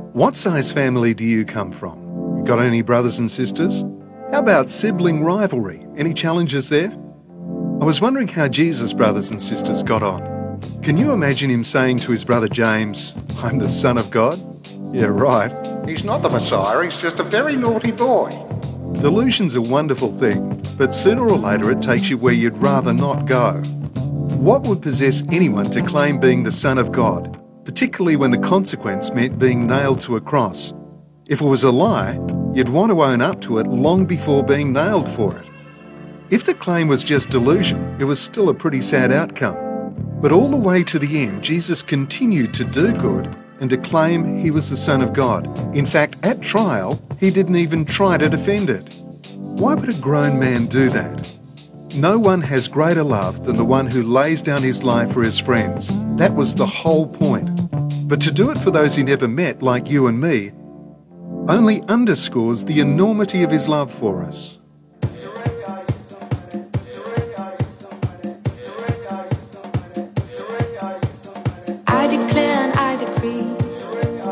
What size family do you come from? Got any brothers and sisters? How about sibling rivalry? Any challenges there? I was wondering how Jesus' brothers and sisters got on. Can you imagine him saying to his brother James, "I'm the Son of God"? Yeah, right. He's not the Messiah, he's just a very naughty boy. Delusion's a wonderful thing, but sooner or later it takes you where you'd rather not go. What would possess anyone to claim being the Son of God, particularly when the consequence meant being nailed to a cross? If it was a lie, you'd want to own up to it long before being nailed for it. If the claim was just delusion, it was still a pretty sad outcome. But all the way to the end, Jesus continued to do good and to claim he was the Son of God. In fact, at trial, he didn't even try to defend it. Why would a grown man do that? No one has greater love than the one who lays down his life for his friends. That was the whole point. But to do it for those he never met, like you and me, only underscores the enormity of his love for us.